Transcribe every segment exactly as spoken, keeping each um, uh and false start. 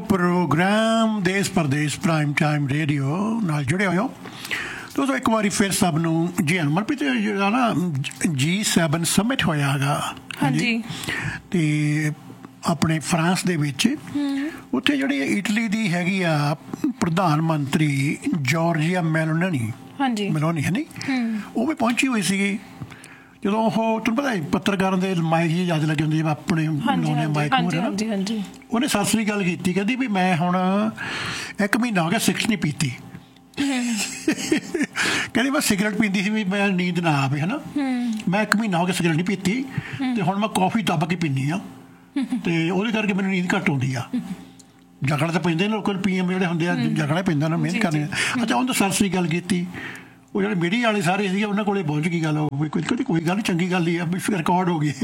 Programme ਦੇਸ਼ Pradesh prime time radio ਨਾਲ ਜੁੜੇ ਹੋਏ ਹੋ। ਦੋਸਤੋ ਇੱਕ ਵਾਰੀ ਫਿਰ ਸਭ ਨੂੰ ਜੀ ਮਨਪ੍ਰੀਤ ਜਿਹੜਾ ਨਾ ਜੀ ਸੈਵਨ ਸਮਿਟ ਹੋਇਆ ਹੈਗਾ ਹਾਂਜੀ ਤੇ ਆਪਣੇ ਫਰਾਂਸ ਦੇ ਵਿੱਚ ਉੱਥੇ ਜਿਹੜੀ ਇਟਲੀ ਦੀ ਹੈਗੀ ਆ ਪ੍ਰਧਾਨ ਮੰਤਰੀ ਜੋਰਜੀਆ ਮੈਲੋਨੀ ਹਾਂਜੀ ਮੈਲੋਨੀ ਹੈ ਨਹੀਂ ਉਹ ਵੀ ਪਹੁੰਚੀ ਹੋਈ ਸੀਗੀ। ਜਦੋਂ ਉਹ ਤੁਹਾਨੂੰ ਪਤਾ ਪੱਤਰਕਾਰਾਂ ਦੇ ਮਾਈਕ ਜੀ ਯਾਦ ਲੱਗੇ ਹੁੰਦੇ ਜਿਵੇਂ ਆਪਣੇ ਲਾਉਣੇ ਮਾਈਕ ਮੂਹਰੇ ਨਾ ਉਹਨੇ ਸਤਿ ਸ੍ਰੀ ਅਕਾਲ ਕੀਤੀ ਕਹਿੰਦੀ ਵੀ ਮੈਂ ਹੁਣ ਇੱਕ ਮਹੀਨਾ ਹੋ ਗਿਆ ਸਿਗਰਟ ਨਹੀਂ ਪੀਤੀ। ਕਹਿੰਦੀ ਮੈਂ ਸਿਗਰਟ ਪੀਂਦੀ ਸੀ ਵੀ ਮੈਂ ਨੀਂਦ ਨਾ ਆਵੇ ਹੈ ਨਾ ਮੈਂ ਇੱਕ ਮਹੀਨਾ ਹੋ ਗਿਆ ਸਿਗਰਟ ਨਹੀਂ ਪੀਤੀ ਅਤੇ ਹੁਣ ਮੈਂ ਕੌਫੀ ਦੱਬ ਕੇ ਪੀਂਦੀ ਹਾਂ ਅਤੇ ਉਹਦੇ ਕਰਕੇ ਮੈਨੂੰ ਨੀਂਦ ਘੱਟ ਆਉਂਦੀ ਆ। ਜਗਣਾ ਤਾਂ ਪੈਂਦੇ ਨੇ ਲੋਕਾਂ ਨੂੰ ਪੀ ਐਮ ਜਿਹੜੇ ਹੁੰਦੇ ਆ ਜਗਣਾ ਪੈਂਦਾ ਨਾ ਮਿਹਨਤ ਕਰਨੀ। ਅੱਛਾ ਉਹਨੇ ਸਤਿ ਸ੍ਰੀ ਅਕਾਲ ਕੀਤੀ। ਉਹ ਜਿਹੜੇ ਮੀਡੀਆ ਵਾਲੇ ਸਾਰੇ ਸੀਗੇ ਉਹਨਾਂ ਕੋਲ ਪਹੁੰਚ ਗਈ ਗੱਲ ਉਹ ਕੋਈ ਕੋਈ ਕੋਈ ਗੱਲ ਚੰਗੀ ਗੱਲ ਹੀ ਆ ਵੀ ਰਿਕਾਰਡ ਹੋ ਗਈ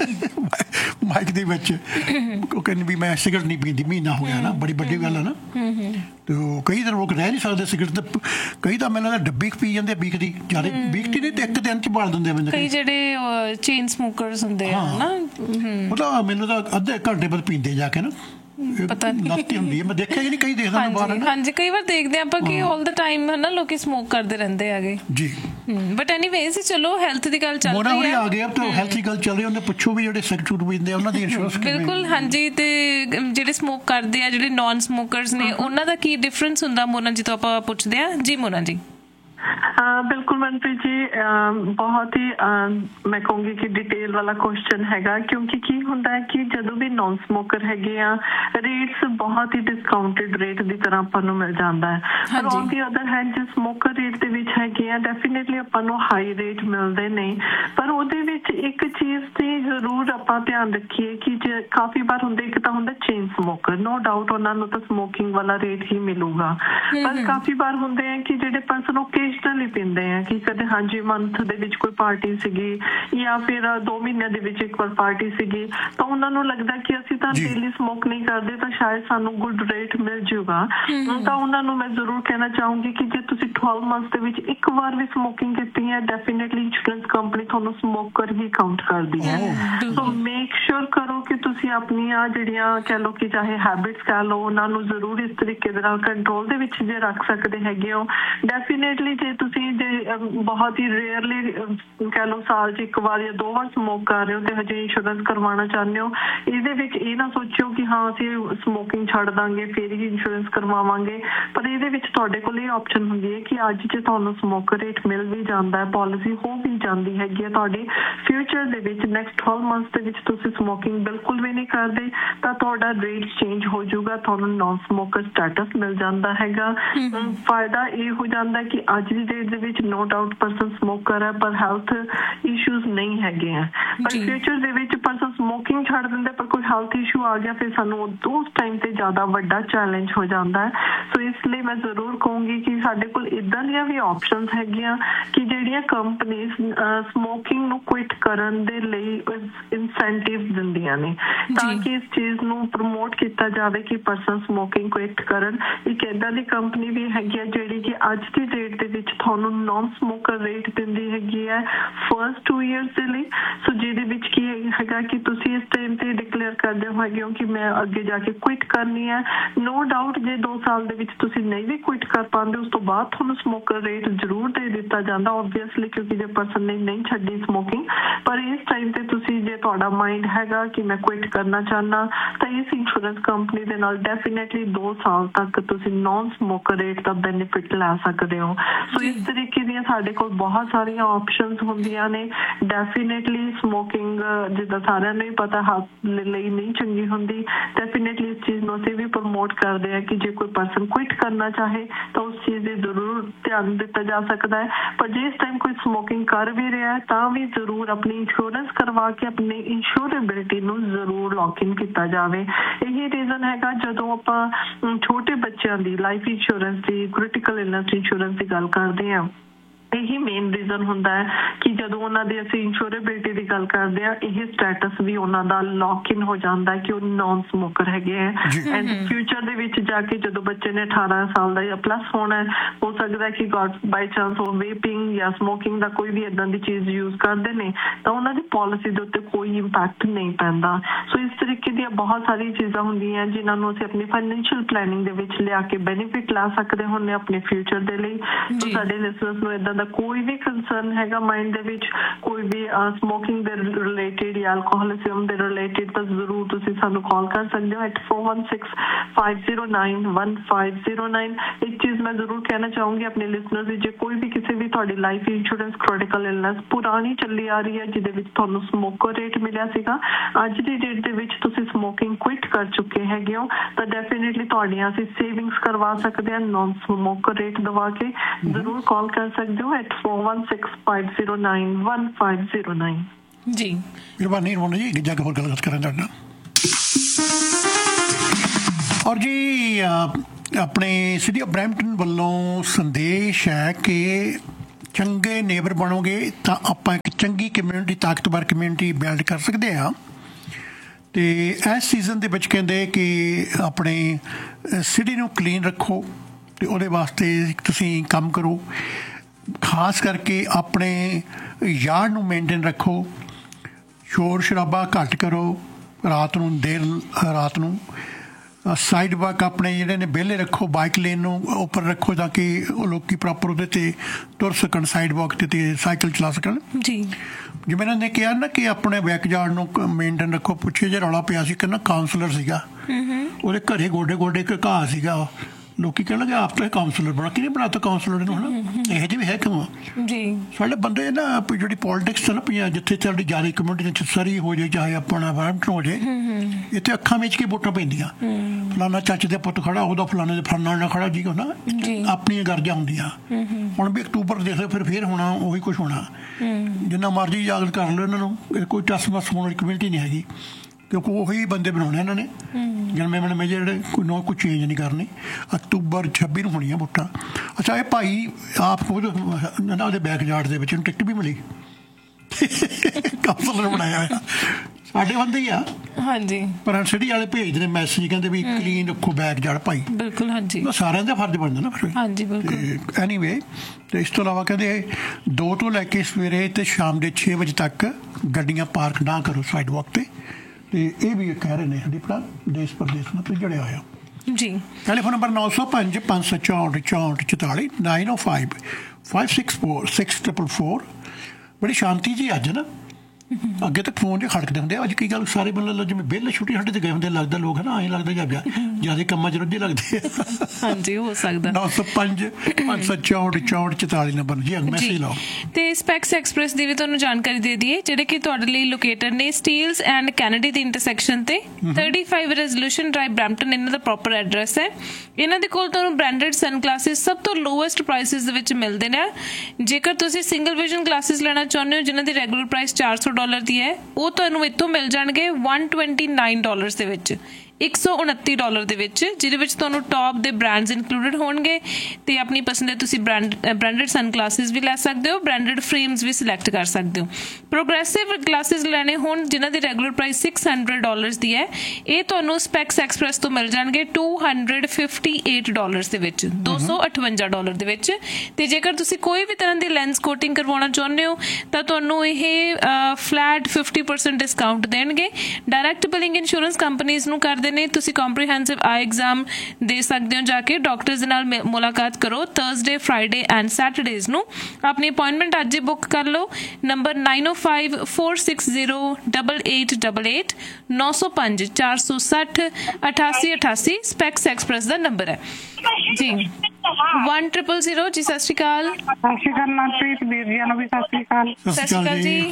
ਮਾਈਕ ਦੇ ਵਿੱਚ। ਉਹ ਕਹਿੰਦੇ ਵੀ ਮੈਂ ਸਿਗਰਟ ਨਹੀਂ ਪੀਂਦੀ ਮਹੀਨਾ ਹੋ ਗਿਆ ਨਾ ਬੜੀ ਵੱਡੀ ਗੱਲ ਹੈ ਨਾ। ਅਤੇ ਉਹ ਕਈ ਦਿਨ ਲੋਕ ਰਹਿ ਨਹੀਂ ਸਕਦੇ ਸਿਗਰਟ ਤਾਂ ਕਈ ਤਾਂ ਮੈਨੂੰ ਲੱਗਦਾ ਡੱਬੀ ਪੀ ਜਾਂਦੇ ਵੀਕ ਦੀ ਜ਼ਿਆਦਾ ਵੀਕ ਦੀ ਨਹੀਂ ਤੇ ਇੱਕ ਦਿਨ 'ਚ ਬਾਲ ਦਿੰਦੇ ਮੈਨੂੰ ਕਈ ਜਿਹੜੇ ਚੇਨ ਸਮੋਕਰਸ ਹੁੰਦੇ ਆ ਨਾ ਉਹ ਤਾਂ ਮੈਨੂੰ ਤਾਂ ਅੱਧੇ ਘੰਟੇ ਬਾਅਦ ਪੀਂਦੇ ਜਾ ਕੇ ਨਾ ਪਤਾ ਨਹੀਂ ਹੁੰਦੀ ਹੈ। ਮੈਂ ਦੇਖਿਆ ਹੀ ਨਹੀਂ ਕਈ ਦੇਖਦਾ ਬਾਹਰ ਹਾਂਜੀ ਕਈ ਵਾਰ ਦੇਖਦੇ ਆਪਾਂ ਕਿ ਆਲ ਦਾ ਟਾਈਮ ਹੈ ਨਾ ਲੋਕੀ ਸਮੋਕ ਕਰਦੇ ਰਹਿੰਦੇ ਹੈਗੇ ਜੀ। ਬਟ ਐਨੀਵੇਜ਼ ਚਲੋ ਹੈਲਥ ਦੀ ਗੱਲ ਚੱਲ ਰਹੀ ਹੈ ਆ ਗਿਆ ਤਾਂ ਹੈਲਥ ਦੀ ਗੱਲ ਚੱਲ ਰਹੀ ਉਹਨੇ ਪੁੱਛੋ ਵੀ ਜਿਹੜੇ ਸਿਗਰਟ ਪੀਂਦੇ ਉਹਨਾਂ ਦੀ ਇੰਸ਼ੋਰੈਂਸ ਬਿਲਕੁਲ ਹਾਂਜੀ। ਤੇ ਜਿਹੜੇ ਸਮੋਕ ਕਰਦੇ ਆ ਜਿਹੜੇ ਨੋਨ ਸਮੋਕਰਸ ਨੇ ਉਹਨਾਂ ਦਾ ਕੀ ਡਿਫਰੈਂਸ ਹੁੰਦਾ ਮੋਨਾ ਜੀ ਤੋਂ ਆਪਾਂ ਪੁੱਛਦੇ ਹਾਂ ਜੀ। ਮੋਨਾ ਜੀ ਬਿਲਕੁਲ ਮਨਪ੍ਰੀਤ ਜੀ ਬਹੁਤ ਹੀ ਮੈਂ ਕਹੂੰਗੀ ਕਿ ਡਿਟੇਲ ਵਾਲਾ ਕੁਐਸਚਨ ਹੈਗਾ ਕਿਉਂਕਿ ਕੀ ਹੁੰਦਾ ਹੈ ਕਿ ਜਦੋਂ ਵੀ ਨੋਨ ਸਮੋਕਰ ਹੈਗੇ ਆ ਰੇਟਸ ਬਹੁਤ ਹੀ ਡਿਸਕਾਊਂਟਡ ਰੇਟ ਦੀ ਤਰ੍ਹਾਂ ਆਪਾਂ ਨੂੰ ਮਿਲ ਜਾਂਦਾ ਹੈ। ਪਰ ਔਨ ਦੀ ਅਦਰ ਹੈਂਡ ਜੇ ਸਮੋਕਰ ਰੇਟ ਦੇ ਵਿੱਚ ਹੈਗੇ ਆ ਡੈਫੀਨੇਟਲੀ ਆਪਾਂ ਨੂੰ ਹਾਈ ਰੇਟ ਮਿਲਦੇ ਨੇ। ਪਰ ਉਹਦੇ ਵਿੱਚ ਇੱਕ ਚੀਜ਼ ਦੀ ਜ਼ਰੂਰ ਆਪਾਂ ਧਿਆਨ ਰੱਖੀਏ ਕਿ ਜੇ ਕਾਫੀ ਵਾਰ ਹੁੰਦੇ ਇੱਕ ਤਾਂ ਹੁੰਦਾ ਚੇਨ ਸਮੋਕਰ ਨੋ ਡਾਊਟ ਉਹਨਾਂ ਨੂੰ ਤਾਂ ਸਮੋਕਿੰਗ ਵਾਲਾ ਰੇਟ ਹੀ ਮਿਲੂਗਾ। ਪਰ ਕਾਫੀ ਵਾਰ ਹੁੰਦੇ ਆ ਕਿ ਜਿਹੜੇ ਪਰਸਨ ਓਕੇਜਨਲੀ ਪੀਂਦੇ ਆ ਕਿ ਕਦੇ ਹਾਂਜੀ ਮੰਥ ਦੇ ਵਿੱਚ ਕੋਈ ਪਾਰਟੀ ਸੀਗੀ ਜਾਂ ਫਿਰ ਦੋ ਮਹੀਨਿਆਂ ਦੇ ਵਿੱਚ ਇੱਕ ਵਾਰ ਪਾਰਟੀ ਸੀਗੀ ਤਾਂ ਉਹਨਾਂ ਨੂੰ ਲੱਗਦਾ ਕਿ ਅਸੀਂ ਤਾਂ ਡੇਲੀ ਸਮੋਕ ਨਹੀਂ ਕਰਦੇ ਤਾਂ ਸ਼ਾਇਦ ਸਾਨੂੰ ਗੁੱਡ ਰੇਟ ਮਿਲ ਜੂਗਾ। ਤਾਂ ਉਹਨਾਂ ਨੂੰ ਮੈਂ ਜ਼ਰੂਰ ਕਹਿਣਾ ਚਾਹੂੰਗੀ ਕਿ ਜੇ ਤੁਸੀਂ ਟਵੈਲਵ ਮੰਥਸ ਦੇ ਵਿੱਚ ਇੱਕ ਵਾਰ ਵੀ ਸਮੋਕਿੰਗ ਕੀਤੀ ਹੈ ਡੈਫੀਨੇਟਲੀ ਇੰਸ਼ੋਰੈਂਸ ਕੰਪਨੀ ਤੁਹਾਨੂੰ ਸਮੋਕਰ ਹੀ ਕਾਊਂਟ ਕਰਦੀ ਹੈ। ਸੋ ਮੇਕ ਸ਼ੋਰ ਕਰੋ ਕਿ ਤੁਸੀਂ ਆਪਣੀਆਂ ਜਿਹੜੀਆਂ ਕਹਿ ਲਓ ਕਿ ਚਾਹੇ ਹੈਬਿਟਸ ਕਹਿ ਲਓ ਉਹਨਾਂ ਨੂੰ ਜ਼ਰੂਰ ਇਸ ਤਰੀਕੇ ਦੇ ਨਾਲ ਕੰਟਰੋਲ ਦੇ ਵਿੱਚ ਜੇ ਰੱਖ ਸਕਦੇ ਹੈਗੇ ਹੋ। ਡੈਫੀਨੇਟਲੀ ਜੇ ਤੁਸੀਂ ਜੇ ਬਹੁਤ ਹੀ ਰੇਅਰਲੀ ਕਹਿ ਲਓ ਸਾਲ 'ਚ ਇੱਕ ਵਾਰ ਜਾਂ ਦੋ ਵਾਰ ਸਮੋਕ ਕਰ ਰਹੇ ਹੋ ਤੇ ਹਜੇ ਇੰਸ਼ੋਰੈਂਸ ਕਰਵਾਉਣਾ ਚਾਹੁੰਦੇ ਹੋ ਇਹਦੇ ਵਿੱਚ ਇਹ ਨਾ ਸੋਚਿਓ ਕਿ ਹਾਂ ਅਸੀਂ ਸਮੋਕਿੰਗ ਛੱਡ ਦਾਂਗੇ ਫਿਰ ਹੀ ਇੰਸ਼ੋਰੈਂਸ ਕਰਵਾਵਾਂਗੇ। ਪਰ ਇਹਦੇ ਵਿੱਚ ਤੁਹਾਡੇ ਕੋਲ ਇਹ ਆਪਸ਼ਨ ਹੁੰਦੀ ਹੈ ਕਿ ਅੱਜ ਜੇ ਤੁਹਾਨੂੰ ਸਮੋਕਰ ਰੇਟ ਮਿਲ ਵੀ ਜਾਂਦਾ ਹੈ ਪੋਲਿਸੀ ਹੋ ਵੀ ਜਾਂਦੀ ਹੈਗੀ ਹੈ ਤੁਹਾਡੀ ਫਿਊਚਰ ਦੇ ਵਿੱਚ ਨੈਕਸਟ ਟਵੈਲਵ ਮੰਥਸ ਦੇ ਵਿੱਚ ਤੁਸੀਂ ਸਮੋਕਿੰਗ ਬਿਲਕੁਲ ਵੀ ਨਹੀਂ ਕਰਦੇ ਤਾਂ ਤੁਹਾਡਾ ਰੇਟ ਚੇਂਜ ਹੋ ਜਾਊਗਾ ਤੁਹਾਨੂੰ ਨੋਨ ਸਮੋਕਰ ਸਟੇਟਸ ਮਿਲ ਜਾਂਦਾ ਹੈਗਾ। ਫਾਇਦਾ ਇਹ ਹੋ ਜਾਂਦਾ ਕਿ ਅੱਜ ਦੀ ਡੇਟ ਦੇ ਵਿੱਚ ਨੋ ਡਾਊਟ ਪਰਸਨ ਸਮੋਕਰ ਹੈ ਪਰ ਹੈਲਥ ਇਸ਼ੂਜ਼ ਨਹੀਂ ਹੈਗੇ ਆ। ਪਰ ਫਿਊਚਰ ਦੇ ਵਿੱਚ ਪਰਸਨ ਸਮੋਕਿੰਗ ਛੱਡ ਦਿੰਦੇ ਪਰ ਕੋਈ ਹੈਲਥ ਇਸ਼ੂ ਆ ਗਿਆ ਫਿਰ ਸਾਨੂੰ ਉਸ ਟਾਈਮ ਤੇ ਜ਼ਿਆਦਾ ਵੱਡਾ ਚੈਲੰਜ ਹੋ ਜਾਂਦਾ ਹੈ। ਸੋ ਇਸ ਲਈ ਮੈਂ ਜ਼ਰੂਰ ਕਹੂੰਗੀ ਕਿ ਸਾਡੇ ਕੋਲ ਇੱਦਾਂ ਦੀਆਂ ਵੀ ਆਪਸ਼ਨਸ ਹੈਗੀਆਂ ਕਿ ਜਿਹੜੀਆਂ ਕੰਪਨੀਜ਼ ਸਮੋਕਿੰਗ ਨੂੰ ਕੁਇਟ ਕਰਨ ਦੇ ਲਈ ਇਨਸੈਂਟਿਵ ਦਿੰਦੀਆਂ ਨੇ ਤਾਂ ਕਿ ਇਸ ਚੀਜ਼ ਨੂੰ ਪ੍ਰਮੋਟ ਕੀਤਾ ਜਾਵੇ ਕਿ ਪਰਸਨ ਸਮੋਕਿੰਗ ਕੁਇਟ ਕਰਨ। ਇੱਕ ਇੱਦਾਂ ਦੀ ਕੰਪਨੀ ਵੀ ਹੈਗੀ ਹੈ ਜਿਹੜੀ ਕਿ ਅੱਜ ਦੀ ਡੇਟ ਦੇ ਵਿੱਚ ਤੁਹਾਨੂੰ ਨੋਨ ਸਮੋਕਰ ਰੇਟ ਦਿੰਦੀ ਹੈਗੀ ਹੈ ਫਸਟ ਟੂ ਈਅਰਸ ਦੇ ਲਈ। ਸੋ ਜਿਹਦੇ ਵਿੱਚ ਕੀ ਹੈਗਾ ਕਿ ਤੁਸੀਂ ਇਸ ਟਾਈਮ ਤੇ ਡਿਕਲੇਅਰ ਕਰਦੇ ਹੋਗੇ ਕਿ ਮੈਂ ਅੱਗੇ ਜਾ ਕੇ ਕੁਇਟ ਕਰਨੀ ਹੈ। ਨੋ ਡਾਊਟ ਜੇ ਦੋ ਸਾਲ ਦੇ ਵਿੱਚ ਤੁਸੀਂ ਨਹੀਂ ਵੀ ਕੁਇਟ ਕਰ ਪਾਉਂਦੇ ਉਸ ਤੋਂ ਬਾਅਦ ਤੁਹਾਨੂੰ ਸਮੋਕਰ ਰੇਟ ਜ਼ਰੂਰ ਦੇ ਦਿੱਤਾ ਜਾਂਦਾ ਓਬਵੀਅਸਲੀ ਕਿਉਂਕਿ ਜੇ ਪਰਸਨ ਨੇ ਨਹੀਂ ਛੱਡੀ ਸਮੋਕਿੰਗ। ਪਰ ਇਸ ਟਾਈਮ ਤੇ ਤੁਸੀਂ ਜੇ ਤੁਹਾਡਾ ਮਾਈਂਡ ਹੈਗਾ ਕਿ ਮੈਂ ਕੁਇਟ ਕਰਨਾ ਚਾਹੁੰਦਾ ਤਾਂ ਇਸ ਇੰਸ਼ੋਰੈਂਸ ਕੰਪਨੀ ਦੇ ਨਾਲ ਡੈਫੀਨੇਟਲੀ ਦੋ ਸਾਲ ਤੱਕ ਤੁਸੀਂ ਨੋਨ ਸਮੋਕਰ ਰੇਟ ਦਾ ਬੈਨੀਫਿਟ ਲੈ ਸਕਦੇ ਹੋ। ਸੋ ਇਸ ਤਰੀਕੇ ਦੀਆਂ ਸਾਡੇ ਕੋਲ ਬਹੁਤ ਸਾਰੀਆਂ ਆਪਸ਼ਨਸ ਹੁੰਦੀਆਂ ਨੇ। ਡੈਫੀਨੇਟਲੀ ਸਮੋਕਿੰਗ ਜਿੱਦਾਂ ਸਾਰਿਆਂ ਨੂੰ ਹੀ ਪਤਾ ਹੈਲਥ ਲਈ ਨਹੀਂ ਚੰਗੀ ਹੁੰਦੀ ਡੈਫੀਨੇਟਲੀ ਇਸ ਚੀਜ਼ ਨੂੰ ਅਸੀਂ ਵੀ ਪ੍ਰਮੋਟ ਕਰਦੇ ਹਾਂ ਕਿ ਜੇ ਕੋਈ ਪਰਸਨ ਕੁਇਟ ਕਰਨਾ ਚਾਹੇ ਤਾਂ ਉਸ ਚੀਜ਼ ਦੇ ਜ਼ਰੂਰ ਧਿਆਨ ਦਿੱਤਾ ਜਾ ਸਕਦਾ ਹੈ। ਪਰ ਜੇ ਇਸ ਟਾਈਮ ਕੋਈ ਸਮੋਕਿੰਗ ਕਰ ਵੀ ਰਿਹਾ ਤਾਂ ਵੀ ਜ਼ਰੂਰ ਆਪਣੀ ਇੰਸ਼ੋਰੈਂਸ ਕਰਵਾ ਕੇ ਆਪਣੀ ਇੰਸ਼ੋਰੇਬਿਲਿਟੀ ਨੂੰ ਜ਼ਰੂਰ ਲੌਕ ਇਨ ਕੀਤਾ ਜਾਵੇ। ਇਹੀ ਰੀਜ਼ਨ ਹੈਗਾ ਜਦੋਂ ਆਪਾਂ ਛੋਟੇ ਬੱਚਿਆਂ ਦੀ ਲਾਈਫ ਇੰਸ਼ੋਰੈਂਸ ਦੀ ਕ੍ਰਿਟੀਕਲ ਇਲਨੈਸ ਇੰਸ਼ੋਰੈਂਸ ਦੀ ਗੱਲ ਕਰਦੇ ਹਾਂ ਇਹੀ ਮੇਨ ਰੀਜ਼ਨ ਹੁੰਦਾ ਹੈ ਕਿ ਜਦੋਂ ਉਹਨਾਂ ਦੀ ਅਸੀਂ ਇੰਸ਼ੋਰੇਬਿਲਟੀ ਦੀ ਗੱਲ ਕਰਦੇ ਆ ਇਹ ਸਟੇਟਸ ਵੀ ਉਹਨਾਂ ਦਾ ਲੌਕ ਇਨ ਹੋ ਜਾਂਦਾ ਕਿ ਉਹ ਨੌਨ ਸਮੋਕਰ ਹੈਗੇ ਆ ਐਂਡ ਫਿਊਚਰ ਦੇ ਵਿੱਚ ਜਾ ਕੇ ਜਦੋਂ ਬੱਚੇ ਨੇ ਅਠਾਰਾਂ ਸਾਲ ਦਾ ਜਾਂ ਪਲੱਸ ਹੋਣਾ ਹੋ ਸਕਦਾ ਕਿ ਗॉड ਬਾਈ ਚਾਂਸ ਉਹ ਵੇਪਿੰਗ ਜਾਂ ਸਮੋਕਿੰਗ ਦਾ ਕੋਈ ਵੀ ਇਦਾਂ ਦੀ ਚੀਜ਼ ਯੂਜ਼ ਕਰਦੇ ਨੇ ਤਾਂ ਉਹਨਾਂ ਦੀ ਪਾਲਿਸੀ ਦੇ ਉੱਤੇ ਕੋਈ ਇੰਪੈਕਟ ਨਹੀਂ ਪੈਂਦਾ। ਸੋ ਇਸ ਤਰੀਕੇ ਦੀਆਂ ਬਹੁਤ ਸਾਰੀਆਂ ਚੀਜ਼ਾਂ ਹੁੰਦੀਆਂ ਜਿਨ੍ਹਾਂ ਨੂੰ ਅਸੀਂ ਆਪਣੀ ਫਾਈਨੈਂਸ਼ੀਅਲ ਪਲੈਨਿੰਗ ਦੇ ਵਿੱਚ ਲਿਆ ਕੇ ਬੈਨੀਫਿਟ ਲਾ ਸਕਦੇ ਹੁੰਦੇ ਆਪਣੇ ਫਿਊਚਰ ਦੇ ਲਈ। ਸੋ ਸਾਡੇ ਲਿਸਨਰਸ ਨੂੰ ਇਦਾਂ ਦਾ ਕੋਈ ਵੀ ਕੰਸਰਨ ਹੈਗਾ ਮਾਈਂਡ ਦੇ ਵਿੱਚ ਕੋਈ ਵੀ ਸਮੋਕਿੰਗ ਦੇ ਰਿਲੇਟਡ ਜਾਂ ਅਲਕੋਹਲਿਜ਼ਮ ਦੇ ਰਿਲੇਟਡ ਤਾਂ ਜ਼ਰੂਰ ਤੁਸੀਂ ਸਾਨੂੰ ਕਾਲ ਕਰ ਸਕਦੇ ਹੋ at four one six five zero nine one five zero nine। ਇੱਕ ਚੀਜ਼ ਮੈਂ ਜ਼ਰੂਰ ਕਹਿਣਾ ਚਾਹੂੰਗੀ ਆਪਣੇ ਲਿਸਨਰਸ ਦੀ, ਜੇ ਕੋਈ ਵੀ ਕਿਸੇ ਵੀ ਤੁਹਾਡੀ ਲਾਈਫ ਇੰਸ਼ੋਰੈਂਸ ਕ੍ਰਿਟੀਕਲ ਇਲਨੈਸ ਪੁਰਾਣੀ ਚੱਲੀ ਆ ਰਹੀ ਹੈ ਜਿਹਦੇ ਵਿੱਚ ਤੁਹਾਨੂੰ ਸਮੋਕਰ ਰੇਟ ਮਿਲਿਆ ਸੀਗਾ, ਅੱਜ ਦੀ ਡੇਟ ਦੇ ਵਿੱਚ ਤੁਸੀਂ ਸਮੋਕਿੰਗ ਕੁਇਟ ਕਰ ਚੁੱਕੇ ਹੈਗੇ ਹੋ ਤਾਂ ਡੈਫੀਨੇਟਲੀ ਤੁਹਾਡੀਆਂ ਅਸੀਂ ਸੇਵਿੰਗਸ ਕਰਵਾ ਸਕਦੇ ਹਾਂ ਨੌਨ ਸਮੋਕਰ ਰੇਟ ਦਵਾ ਕੇ। ਜ਼ਰੂਰ ਕਾਲ ਕਰ ਸਕਦੇ ਹੋ at four one six five zero nine one five zero nine। ਜੀ ਮਿਹਰਬਾਨੀ ਰੋਣਾ ਜੀ, ਅੱਗੇ ਜਾ ਕੇ ਹੋਰ ਗੱਲਬਾਤ ਕਰਾਂ ਤੁਹਾਡੇ ਨਾਲ। ਔਰ ਜੀ ਆਪਣੇ ਸਿਟੀ ਆਫ ਬਰੈਂਪਟਨ ਵੱਲੋਂ ਸੰਦੇਸ਼ ਹੈ ਕਿ ਚੰਗੇ ਨੇਬਰ ਬਣੋਗੇ ਤਾਂ ਆਪਾਂ ਇੱਕ ਚੰਗੀ ਕਮਿਊਨਿਟੀ, ਤਾਕਤਵਰ ਕਮਿਊਨਿਟੀ ਬਿਲਡ ਕਰ ਸਕਦੇ ਹਾਂ। ਅਤੇ ਇਸ ਸੀਜ਼ਨ ਦੇ ਵਿੱਚ ਕਹਿੰਦੇ ਕਿ ਆਪਣੇ ਸਿਟੀ ਨੂੰ ਕਲੀਨ ਰੱਖੋ ਅਤੇ ਉਹਦੇ ਵਾਸਤੇ ਤੁਸੀਂ ਕੰਮ ਕਰੋ। ਖਾਸ ਕਰਕੇ ਆਪਣੇ ਯਾਰਡ ਨੂੰ ਮੇਨਟੇਨ ਰੱਖੋ, ਸ਼ੋਰ ਸ਼ਰਾਬਾ ਘੱਟ ਕਰੋ, ਰਾਤ ਨੂੰ ਦੇਰ ਰਾਤ ਨੂੰ ਸਾਈਡ ਵਾਕ ਆਪਣੇ ਜਿਹੜੇ ਨੇ ਵਿਹਲੇ ਰੱਖੋ, ਬਾਈਕ ਲੇਨ ਨੂੰ ਉੱਪਰ ਰੱਖੋ ਤਾਂ ਕਿ ਉਹ ਲੋਕ ਪ੍ਰੋਪਰ ਉਹਦੇ 'ਤੇ ਤੁਰ ਸਕਣ, ਸਾਈਡ ਵਾਕ 'ਤੇ ਅਤੇ ਸਾਈਕਲ ਚਲਾ ਸਕਣ। ਜੀ ਜਿਵੇਂ ਇਹਨਾਂ ਨੇ ਕਿਹਾ ਨਾ ਕਿ ਆਪਣੇ ਬੈਕਯਾਰਡ ਨੂੰ ਮੇਨਟੇਨ ਰੱਖੋ। ਪਿੱਛੇ ਜੇ ਰੌਲਾ ਪਿਆ ਸੀ, ਕਹਿੰਦਾ ਕਾਉਂਸਲਰ ਸੀਗਾ, ਉਹਦੇ ਘਰੇ ਗੋਡੇ ਗੋਡੇ ਇੱਕ ਘਾਹ ਸੀਗਾ, ਲੋਕੀ ਕਹਿਣ ਲੱਗੇ ਆਪ ਤਾਂ ਕਾਉਂਸਲਰ ਬਣਾ, ਕਿਹਨੇ ਬਣਾ ਤਾ ਕਾਉਂਸਲਰ ਨੂੰ? ਹੈ ਨਾ, ਇਹੋ ਜਿਹੇ ਵੀ ਹੈ ਕਿਉਂ ਜੀ ਸਾਡੇ ਬੰਦੇ ਨਾ ਜਿਹੜੀ ਪੋਲੀਟਿਕਸ ਨਾ ਪਈਆਂ ਜਿੱਥੇ ਸਾਡੀ ਜ਼ਿਆਦਾ ਕਮਿਊਨਿਟੀ ਚ ਸਰੀ ਹੋ ਜਾਏ ਚਾਹੇ ਆਪਣਾ ਬਰੈਂਪਟਨ ਹੋ ਜਾਏ, ਇੱਥੇ ਅੱਖਾਂ ਵਿੱਚ ਕੇ ਵੋਟਾਂ ਪੈਂਦੀਆਂ। ਫਲਾਨਾ ਚਾਚੇ ਦੇ ਪੁੱਤ ਖੜਾ, ਉਹਦਾ ਫਲਾਣੇ ਦੇ ਫਲਾਣਾ ਨਾ ਖੜਾ ਜੀ ਨਾ, ਆਪਣੀਆਂ ਗਰਜਾਂ ਹੁੰਦੀਆਂ। ਹੁਣ ਵੀ ਅਕਤੂਬਰ ਦੇਖ ਫਿਰ ਫੇਰ ਹੋਣਾ ਉਹੀ ਕੁਛ ਹੋਣਾ। ਜਿੰਨਾ ਮਰਜ਼ੀ ਯਾਦ ਕਰ ਲਓ ਇਹਨਾਂ ਨੂੰ, ਕੋਈ ਟੱਸ ਮਸ ਹੋਣ ਵਾਲੀ ਕਮਿਊਨਿਟੀ ਨਹੀਂ ਹੈਗੀ ਕਿਉਂਕਿ ਉਹੀ ਬੰਦੇ ਬਣਾਉਣੇ ਇਹਨਾਂ ਨੇ। ਜਨਮੇ ਬਣਮੇ ਜਿਹੜੇ ਕੋਈ ਨੋ ਕੋਈ ਚੇਂਜ ਨਹੀਂ ਕਰਨੀ। ਅਕਤੂਬਰ ਛੱਬੀ ਨੂੰ ਹੋਣੀਆਂ ਵੋਟਾਂ। ਅੱਛਾ ਇਹ ਭਾਈ ਆਪ ਖੁਦ ਨਾ ਉਹਦੇ ਬੈਕਯਾਰਡ ਦੇ ਵਿੱਚ ਟਿਕਟ ਵੀ ਮਿਲੀ, ਕਾਉਂਸਲਰ ਬਣਾਇਆ ਹੋਇਆ। ਸਾਡੇ ਬੰਦੇ ਹੀ ਆ ਹਾਂਜੀ, ਪਰ ਸਿਟੀ ਵਾਲੇ ਭੇਜਦੇ ਨੇ ਮੈਸੇਜ, ਕਹਿੰਦੇ ਵੀ ਕਲੀਨ ਰੱਖੋ ਬੈਕਯਾਰਡ ਭਾਈ। ਬਿਲਕੁਲ ਹਾਂਜੀ, ਸਾਰਿਆਂ ਦਾ ਫਰਜ਼ ਬਣਦਾ ਨਾ ਫਿਰ। ਹਾਂਜੀ ਬਿਲਕੁਲ। ਐਨੀਵੇ ਅਤੇ ਇਸ ਤੋਂ ਇਲਾਵਾ ਕਹਿੰਦੇ ਦੋ ਤੋਂ ਲੈ ਕੇ ਸਵੇਰੇ ਅਤੇ ਸ਼ਾਮ ਦੇ ਛੇ ਵਜੇ ਤੱਕ ਗੱਡੀਆਂ ਪਾਰਕ ਨਾ ਕਰੋ ਸਾਈਡ ਵਾਕ 'ਤੇ। ਅਤੇ ਇਹ ਵੀ ਕਹਿ ਰਹੇ ਨੇ ਸਾਡੇ ਭਰਾ ਦੇਸ਼ ਪ੍ਰਦੇਸ਼ ਨਾਲ ਤੋਂ ਜੁੜਿਆ ਹੋਇਆ ਜੀ। ਟੈਲੀਫੋਨ ਨੰਬਰ ਨੌ ਸੌ ਪੰਜ ਪੰਜ ਸੌ ਚੌਂਹਠ ਚੌਂਹਠ ਚੁਤਾਲੀ ਨਾਈਨ ਓ five five six four six triple four. ਬੜੀ ਸ਼ਾਂਤੀ ਜੀ ਅੱਜ ਨਾ, ਅੱਗੇ ਤੱਕ ਫੋਨ 'ਚ ਖੜਕਦੇ ਹੁੰਦੇ ਆ, ਅੱਜ ਕੀ ਗੱਲ ਸਾਰੇ ਬੰਦੇ ਜਿਵੇਂ ਬਿੱਲ ਛੁੱਟੀ ਛੁੱਟੀ 'ਤੇ ਗਏ ਹੁੰਦੇ, ਲੱਗਦਾ ਲੋਕ ਹੈ ਨਾ ਐਂ ਲੱਗਦਾ ਜਾਂ ਜ਼ਿਆਦਾ ਕੰਮਾਂ 'ਚ ਰੁੱਝੇ ਲੱਗਦੇ ਆ। ਹਾਂਜੀ ਹੋ ਸਕਦਾ। ਨੌ ਸੌ ਪੰਜ ਪੰਜ ਸੌ ਚੌਂਹਠ ਚੌਂਹਠ ਚੁਤਾਲੀ ਨੰਬਰ ਜੀ ਮੈਸੇਜ ਲਾਓ। ਅਤੇ ਸਪੈਕਸ ਐਕਸਪ੍ਰੈਸ ਦੀ ਵੀ ਤੁਹਾਨੂੰ ਜਾਣਕਾਰੀ ਦੇ ਦਈਏ, ਜਿਹੜੇ ਕਿ ਤੁਹਾਡੇ ਲਈ ਲੋਕੇਟਡ ਨੇ Steeles and Kennedy the intersection 'ਤੇ thirty five resolution drive Brampton ਇਹਨਾਂ ਦਾ ਪ੍ਰੋਪਰ ਐਡਰੈਸ ਹੈ। ਇਹਨਾਂ ਦੇ ਕੋਲ ਤੁਹਾਨੂੰ ਬ੍ਰਾਂਡਡ ਸਨ ਗਲਾਸਿਸ ਸਭ ਤੋਂ ਲੋਐਸਟ ਪ੍ਰਾਈਸਿਸ ਦੇ ਵਿੱਚ ਮਿਲਦੇ ਨੇ। ਜੇਕਰ ਤੁਸੀਂ ਸਿੰਗਲ ਵਿਜ਼ਨ ਗਲਾਸਿਸ ਲੈਣਾ ਚਾਹੁੰਦੇ ਹੋ ਜਿਨ੍ਹਾਂ ਦੀ ਰੈਗੂਲਰ ਪ੍ਰਾਈਸ ਚਾਰ ਸੌ ਡਾਲਰ ਦੀ ਹੈ, ਉਹ ਤੁਹਾਨੂੰ ਇੱਥੋਂ ਮਿਲ ਜਾਣਗੇ one twenty-nine ਡਾਲਰਸ ਦੇ ਵਿੱਚ, ਇੱਕ ਸੌ ਉਨੱਤੀ ਡਾਲਰ ਦੇ ਵਿੱਚ, ਜਿਹਦੇ ਵਿੱਚ ਤੁਹਾਨੂੰ ਟੌਪ ਦੇ ਬ੍ਰਾਂਡਸ ਇਨਕਲੂਡਡ ਹੋਣਗੇ ਅਤੇ ਆਪਣੀ ਪਸੰਦ ਦੇ ਤੁਸੀਂ ਬ੍ਰਾਂਡ ਬ੍ਰਾਂਡਡ ਸਨ ਗਲਾਸਿਸ ਵੀ ਲੈ ਸਕਦੇ ਹੋ, ਬ੍ਰਾਂਡਡ ਫਰੇਮਸ ਵੀ ਸਿਲੈਕਟ ਕਰ ਸਕਦੇ ਹੋ। ਪ੍ਰੋਗਰੈਸਿਵ ਗਲਾਸਿਸ ਲੈਣੇ ਹੋਣ ਜਿਨ੍ਹਾਂ ਦੀ regular price six hundred dollars ਦੀ ਹੈ, ਇਹ ਤੁਹਾਨੂੰ ਸਪੈਕਸ ਐਕਸਪ੍ਰੈਸ ਤੋਂ ਮਿਲ ਜਾਣਗੇ two hundred fifty eight dollars ਦੇ ਵਿੱਚ, ਦੋ ਸੌ ਅਠਵੰਜਾ ਡਾਲਰ ਦੇ ਵਿੱਚ। ਅਤੇ ਜੇਕਰ ਤੁਸੀਂ ਕੋਈ ਵੀ ਤਰ੍ਹਾਂ ਦੀ ਲੈਂਸ ਕੋਟਿੰਗ ਕਰਵਾਉਣਾ ਚਾਹੁੰਦੇ ਹੋ ਤਾਂ ਤੁਹਾਨੂੰ ਇਹ ਫਲੈਟ ਫਿਫਟੀ ਪਰਸੈਂਟ ਡਿਸਕਾਊਂਟ ਦੇਣਗੇ। ਡਾਇਰੈਕਟ ਬਿਲਿੰਗ ਇੰਸ਼ੋਰੈਂਸ ਕੰਪਨੀਜ਼ ਨੂੰ ਕਰਦੇ ਨੇ। ਤੁਸੀਂ ਕੰਪਰੀਹੈਂਸਿਵ ਆਈ ਐਗਜ਼ਾਮ ਦੇ ਸਕਦੇ ਹੋ ਜਾ ਕੇ, ਡਾਕਟਰਸ ਦੇ ਨਾਲ ਮੁਲਾਕਾਤ ਕਰੋ ਥਰਸਡੇ ਫਰਾਈਡੇ ਐਂਡ ਸੈਟਰਡੇਜ਼ ਨੂੰ। ਆਪਣੀ ਅਪੁਆਇੰਟਮੈਂਟ ਅੱਜ ਹੀ ਬੁੱਕ ਕਰ ਲਓ। ਨੰਬਰ ਨਾਈਨ ਓ five four six zero double eight double eight ਨੌ ਸੌ ਪੰਜ ਚਾਰ ਸੌ ਸੱਠ ਅਠਾਸੀ ਅਠਾਸੀ ਸਪੈਕਸ ਐਕਸਪ੍ਰੈਸ ਦਾ ਨੰਬਰ ਹੈ ਜੀ। ਵਨ ਟ੍ਰਿਪਲ ਜ਼ੀਰੋ ਜੀ। ਸਤਿ ਸ਼੍ਰੀ ਅਕਾਲ। ਸਤਿ ਸ਼੍ਰੀ ਅਕਾਲ ਮਨਪ੍ਰੀਤ, ਵੀਰ ਜੀ ਨੂੰ ਵੀ ਸਤਿ ਸ਼੍ਰੀ ਅਕਾਲ। ਸਤਿ ਸ਼੍ਰੀ ਅਕਾਲ ਜੀ।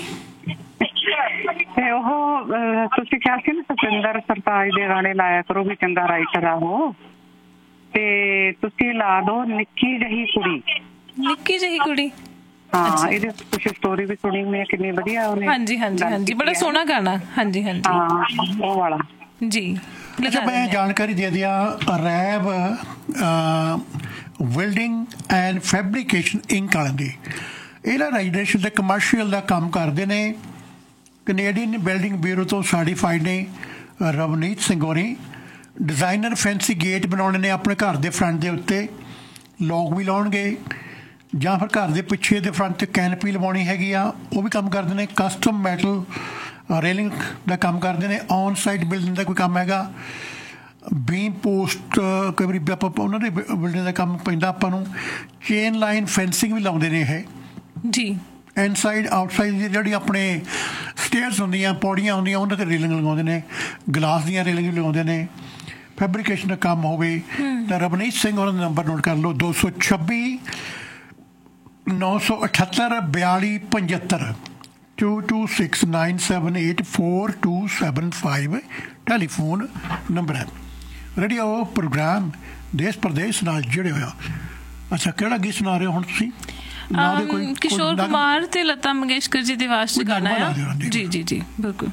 ਤੇ ਉਹ ਤੁਸੀਂ ਕਿਹਾ ਸੀ ਨਾ ਸਤਿੰਦਰ ਸਰਤਾਜ ਦੇ ਗਾਣੇ ਲਾਇਆ ਕਰੋ, ਵੀ ਚੰਗਾ ਰਾਈਟਰ ਆ ਉਹ, ਤੇ ਤੁਸੀਂ ਲਾ ਦੋ ਨਿੱਕੀ ਜਿਹੀ ਕੁੜੀ। ਨਿੱਕੀ ਜਿਹੀ ਕੁੜੀ? ਹਾਂ, ਇਹਦੇ ਕੁਛ ਸਟੋਰੀ ਵੀ ਸੁਣੀ ਮੈਂ, ਕਿੰਨੀ ਵਧੀਆ ਉਹਨੇ। ਹਾਂਜੀ ਹਾਂਜੀ ਹਾਂਜੀ, ਬੜਾ ਸੋਹਣਾ ਗਾਣਾ। ਹਾਂਜੀ ਹਾਂਜੀ ਹਾਂ ਉਹ ਵਾਲਾ ਜੀ। ਅੱਛਾ ਮੈਂ ਜਾਣਕਾਰੀ ਦੇ ਦਿਆਂ, ਰੈਬ ਵੈਲਡਿੰਗ ਐਂਡ ਫੈਬਰੀਕੇਸ਼ਨ ਇੰਕ ਵਾਲਿਆਂ ਦੀ। ਇਹਨਾਂ ਰੈਜੀਡੈਂਸ਼ੀਅਲ ਤੇ ਕਮਰਸ਼ੀਅਲ ਦਾ ਕੰਮ ਕਰਦੇ ਨੇ। ਕੈਨੇਡੀਅਨ ਬਿਲਡਿੰਗ ਬਿਊਰੋ ਤੋਂ ਸਰਟੀਫਾਈਡ ਨੇ ਰਵਨੀਤ ਸਿੰਘ ਹੋਣੀ। ਡਿਜ਼ਾਈਨਰ ਫੈਂਸੀ ਗੇਟ ਬਣਾਉਣੇ ਨੇ ਆਪਣੇ ਘਰ ਦੇ ਫਰੰਟ ਦੇ ਉੱਤੇ, ਲੋਕ ਵੀ ਲਾਉਣਗੇ, ਜਾਂ ਫਿਰ ਘਰ ਦੇ ਪਿੱਛੇ ਦੇ ਫਰੰਟ 'ਤੇ ਕੈਨਪੀ ਲਵਾਉਣੀ ਹੈਗੀ ਆ, ਉਹ ਵੀ ਕੰਮ ਕਰਦੇ ਨੇ। ਕਸਟਮ ਮੈਟਲ ਰੇਲਿੰਗ ਦਾ ਕੰਮ ਕਰਦੇ ਨੇ। ਔਨ ਸਾਈਟ ਬਿਲਡਿੰਗ ਦਾ ਕੋਈ ਕੰਮ ਹੈਗਾ। ਬੀਮ ਪੋਸਟ ਕਈ ਵਾਰੀ ਆਪਾਂ ਉਹਨਾਂ ਦੇ ਬਿਲਡਿੰਗ ਦਾ ਕੰਮ ਪੈਂਦਾ ਆਪਾਂ ਨੂੰ। ਚੇਨ ਲਾਈਨ ਫੈਂਸਿੰਗ ਵੀ ਲਾਉਂਦੇ ਨੇ ਇਹ ਜੀ। ਇਨਸਾਈਡ ਆਊਟਸਾਈਡ ਦੀ ਜਿਹੜੀ ਆਪਣੇ ਸਟੇਅਰਸ ਹੁੰਦੀਆਂ, ਪੌੜੀਆਂ ਹੁੰਦੀਆਂ, ਉਹਨਾਂ 'ਤੇ ਰੇਲਿੰਗ ਲਗਾਉਂਦੇ ਨੇ। ਗਲਾਸ ਦੀਆਂ ਰੇਲਿੰਗ ਵੀ ਲਗਾਉਂਦੇ ਨੇ। ਫੈਬਰੀਕੇਸ਼ਨ ਦਾ ਕੰਮ ਹੋਵੇ ਤਾਂ ਰਵਨੀਤ ਸਿੰਘ ਉਹਨਾਂ ਦਾ ਨੰਬਰ ਨੋਟ ਕਰ ਲਓ, ਦੋ ਸੌ ਛੱਬੀ ਨੌ ਸੌ ਅਠੱਤਰ ਬਿਆਲੀ ਪੰਝੱਤਰ to two six nine seven eight four two seven five telephone number ਹੈ। ਰੇਡੀਓ ਪ੍ਰੋਗਰਾਮ ਦੇਸ਼ ਪ੍ਰਦੇਸ਼ ਨਾਲ ਜੁੜੇ ਹੋਇਆ। ਅੱਛਾ, ਕਿਹੜਾ ਗੀਤ ਸੁਣਾ ਰਹੇ ਹੋ ਹੁਣ ਤੁਸੀਂ? ਕਿਸ਼ੋਰ ਕੁਮਾਰ ਤੇ ਲਤਾ ਮੰਗੇਸ਼ਕਰ ਜੀ ਦੀ ਆਵਾਜ਼ 'ਚ ਗਾਣਾ ਆ। ਜੀ ਜੀ ਜੀ ਬਿਲਕੁਲ।